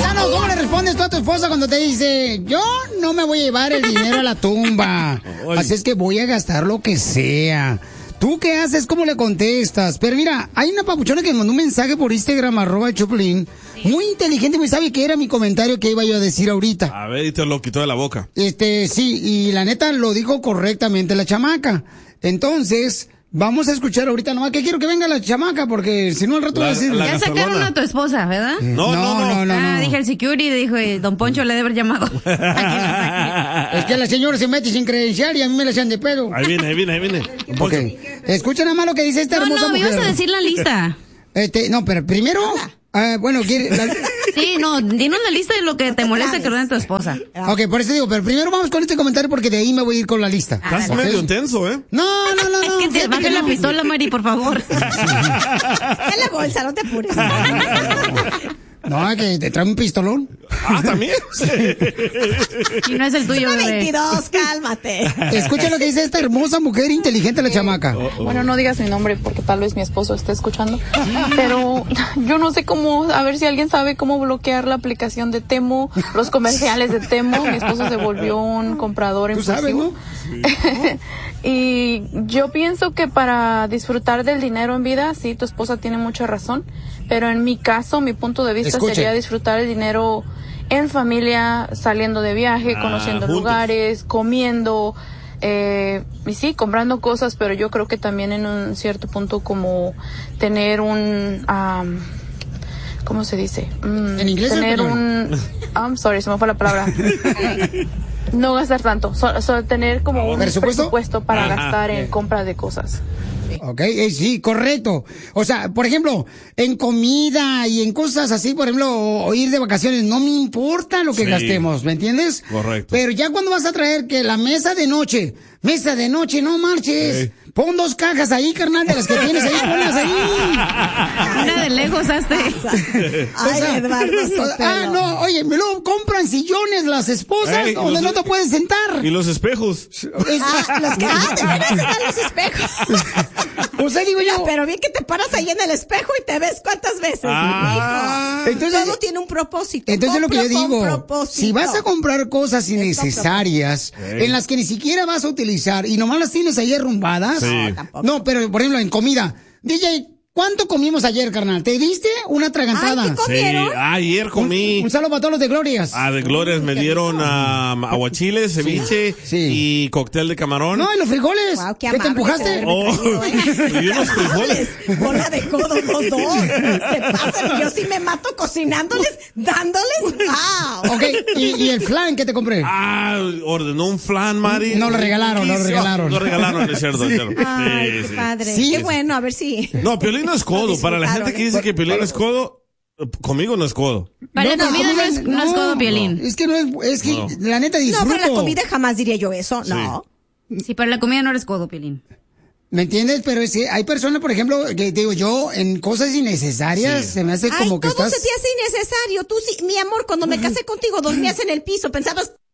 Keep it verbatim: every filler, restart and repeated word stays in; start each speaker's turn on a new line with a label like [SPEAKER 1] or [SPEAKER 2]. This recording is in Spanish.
[SPEAKER 1] Paisano, ¿cómo le respondes tú a tu esposa cuando te dice, yo no me voy a llevar el dinero a la tumba? Así es que voy a gastar lo que sea. ¿Tú qué haces? ¿Cómo le contestas? Pero mira, hay una papuchona que me mandó un mensaje por Instagram, arroba el Choplin, muy inteligente, muy sabe que era mi comentario que iba yo a decir ahorita.
[SPEAKER 2] A ver, y te lo quitó de la boca.
[SPEAKER 1] Este, sí, y la neta lo dijo correctamente la chamaca. Entonces, vamos a escuchar ahorita nomás que quiero que venga la chamaca, porque si no al rato
[SPEAKER 3] La-
[SPEAKER 1] va a decir...
[SPEAKER 3] la Ya sacaron gasolona. a tu esposa, ¿verdad?
[SPEAKER 1] No, no, no. no, no,
[SPEAKER 3] Ah,
[SPEAKER 1] no.
[SPEAKER 3] dije el security, dijo, eh, don Poncho le debe haber llamado.
[SPEAKER 1] Es que la señora se mete sin credencial y a mí me la echan de pedo.
[SPEAKER 2] Ahí viene, ahí viene, ahí viene.
[SPEAKER 1] Ok. Escucha nada más lo que dice esta
[SPEAKER 3] No,
[SPEAKER 1] hermosa
[SPEAKER 3] no, me
[SPEAKER 1] mujer.
[SPEAKER 3] ibas a decir la lista.
[SPEAKER 1] Este, no, pero primero, ah, bueno, quiere... la-
[SPEAKER 3] Sí, no, dinos la lista de lo que te molesta que ordene tu esposa.
[SPEAKER 1] Ok, por eso digo, pero primero vamos con este comentario porque de ahí me voy a ir con la lista.
[SPEAKER 2] Estás
[SPEAKER 1] ¿Ok?
[SPEAKER 2] medio tenso, ¿eh?
[SPEAKER 1] No, no, no, no.
[SPEAKER 3] Es que te
[SPEAKER 1] fíjate
[SPEAKER 3] baje
[SPEAKER 1] que
[SPEAKER 3] la
[SPEAKER 1] no.
[SPEAKER 3] pistola, Mari, por favor.
[SPEAKER 4] En la bolsa, no te apures.
[SPEAKER 1] No, que te trae un pistolón.
[SPEAKER 2] Ah, ¿también?
[SPEAKER 3] Y no es el tuyo, bebé.
[SPEAKER 4] veintidós, cálmate.
[SPEAKER 1] Escucha lo que dice esta hermosa mujer inteligente, la chamaca.
[SPEAKER 5] Bueno, no digas mi nombre porque tal vez mi esposo esté escuchando, pero yo no sé cómo, a ver si alguien sabe cómo bloquear la aplicación de Temu, los comerciales de Temu. Mi esposo se volvió un comprador
[SPEAKER 1] Tú sabes,
[SPEAKER 5] impulsivo. Y yo pienso que para disfrutar del dinero en vida, sí, tu esposa tiene mucha razón, pero en mi caso, mi punto de vista
[SPEAKER 6] Escuche.
[SPEAKER 5] sería disfrutar el dinero en familia, saliendo de viaje,
[SPEAKER 6] Ah,
[SPEAKER 5] conociendo
[SPEAKER 6] juntos.
[SPEAKER 5] lugares, comiendo, eh, y sí, comprando cosas, pero yo creo que también en un cierto punto como tener un, am, ¿cómo se dice? Mm,
[SPEAKER 1] ¿En inglés o
[SPEAKER 5] Tener
[SPEAKER 1] español?
[SPEAKER 5] un, I'm sorry, se me fue la palabra. No gastar tanto, solo, solo tener como un
[SPEAKER 1] ¿Presupuesto?
[SPEAKER 5] presupuesto para
[SPEAKER 1] Ajá.
[SPEAKER 5] gastar en
[SPEAKER 1] Bien.
[SPEAKER 5] compra de cosas.
[SPEAKER 1] Ok, eh, sí, correcto. O sea, por ejemplo, en comida y en cosas así, por ejemplo, o, o ir de vacaciones, no me importa lo que
[SPEAKER 2] Sí.
[SPEAKER 1] gastemos, ¿me entiendes?
[SPEAKER 2] Correcto.
[SPEAKER 1] Pero ya cuando vas a traer que la mesa de noche, mesa de noche, no marches.
[SPEAKER 2] Ey.
[SPEAKER 1] Pon dos cajas ahí, carnal, de las que tienes ahí, ponlas ahí.
[SPEAKER 3] Una de Legos, hazte.
[SPEAKER 4] Ay, Eduardo Sotelo.
[SPEAKER 1] Ah, no, oye, me lo compran sillones las esposas
[SPEAKER 2] Ey,
[SPEAKER 1] donde
[SPEAKER 2] los-
[SPEAKER 1] no te puedes sentar.
[SPEAKER 2] Y los espejos.
[SPEAKER 1] Es-
[SPEAKER 4] Ah, los que ah, te van a enseñar los espejos.
[SPEAKER 1] O sea, digo yo.
[SPEAKER 4] Mira, pero bien que te paras ahí en el espejo y te ves cuántas veces.
[SPEAKER 2] Ah.
[SPEAKER 4] Hijo.
[SPEAKER 1] Entonces-
[SPEAKER 4] todo tiene un propósito.
[SPEAKER 1] Entonces lo que yo
[SPEAKER 4] Compra con
[SPEAKER 1] digo,
[SPEAKER 4] propósito.
[SPEAKER 1] si vas a comprar cosas innecesarias,
[SPEAKER 2] Ey.
[SPEAKER 1] en las que ni siquiera vas a utilizar y nomás las tienes ahí arrumbadas,
[SPEAKER 2] Sí.
[SPEAKER 4] No, tampoco.
[SPEAKER 1] no, pero por ejemplo en comida, D J, ¿cuánto comimos ayer, carnal? ¿Te diste una atragantada?
[SPEAKER 4] Ay, ¿qué
[SPEAKER 2] Sí,
[SPEAKER 4] ¿Comieron?
[SPEAKER 2] ayer comí.
[SPEAKER 1] Un saludo para todos los de Glorias.
[SPEAKER 2] Ah, de Glorias me dieron um, aguachiles, ceviche
[SPEAKER 1] Sí.
[SPEAKER 2] y cóctel de camarón.
[SPEAKER 1] No, y los frijoles.
[SPEAKER 4] Guau, qué
[SPEAKER 1] ¿Qué te
[SPEAKER 4] amable
[SPEAKER 1] empujaste?
[SPEAKER 4] se ve.
[SPEAKER 2] Oh, y unos frijoles.
[SPEAKER 4] Bola de codos los dos. Se pasan. Yo sí me mato cocinándoles, dándoles. ¡Wow!
[SPEAKER 1] Ok, ¿y, y el flan que te compré?
[SPEAKER 2] Ah, ordenó un flan, Mari.
[SPEAKER 1] No lo regalaron, no lo
[SPEAKER 2] Riquísimo.
[SPEAKER 1] regalaron.
[SPEAKER 2] No regalaron, es cierto. es cierto.
[SPEAKER 4] Ay,
[SPEAKER 2] Sí,
[SPEAKER 4] qué
[SPEAKER 2] sí.
[SPEAKER 4] padre.
[SPEAKER 1] Sí.
[SPEAKER 4] Qué bueno, a ver si.
[SPEAKER 2] No, Piolín no es codo.
[SPEAKER 4] Lo
[SPEAKER 2] Para la gente
[SPEAKER 4] disfrutaron,
[SPEAKER 2] que dice que Piolín es codo, eh, conmigo no es codo.
[SPEAKER 3] Para la
[SPEAKER 1] pero
[SPEAKER 3] comida no es, no es codo, Piolín.
[SPEAKER 1] Es que no es, es que
[SPEAKER 2] No.
[SPEAKER 1] la neta
[SPEAKER 4] No,
[SPEAKER 1] disfruto.
[SPEAKER 4] para la comida jamás diría yo eso. No.
[SPEAKER 3] Sí, para la comida no eres codo, Piolín.
[SPEAKER 1] ¿Me entiendes? Pero es que hay personas, por ejemplo, que digo yo, en cosas innecesarias,
[SPEAKER 2] Sí.
[SPEAKER 1] se me hace como
[SPEAKER 4] Ay,
[SPEAKER 1] que
[SPEAKER 4] todo
[SPEAKER 1] estás...
[SPEAKER 4] se te hace innecesario. Tú sí, mi amor, cuando me casé contigo dormías en el piso, pensabas